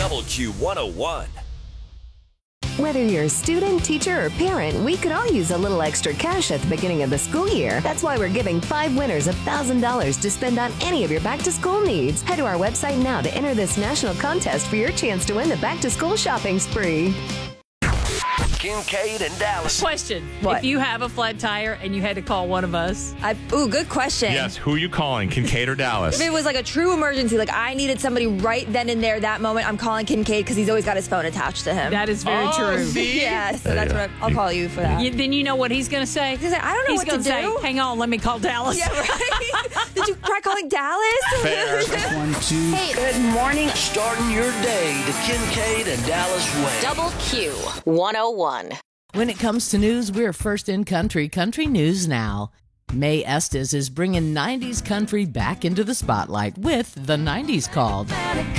WQ101. Whether you're a student, teacher, or parent, we could all use a little extra cash at the beginning of the school year. That's why we're giving 5 winners $1,000 to spend on any of your back-to-school needs. Head to our website now to enter this national contest for your chance to win the back-to-school shopping spree. Kincaid and Dallas. Question. What? If you have a flat tire and you had to call one of us. Good question. Yes, who are you calling, Kincaid or Dallas? If it was like a true emergency, like I needed somebody right then and there, that moment, I'm calling Kincaid because he's always got his phone attached to him. That is very true. See? Yeah, so that's what I'll call you for that. Then you know what he's going to say? He's like, I don't know He's what gonna to say, do. hang on, let me call Dallas. Yeah, right? Did you try calling Dallas? Fair. 1, 2. Hey, good morning. Starting your day the Kincaid and Dallas way. WQ101. When it comes to news, we're first in country. Country News Now. May Estes is bringing 90s country back into the spotlight with The 90s Called.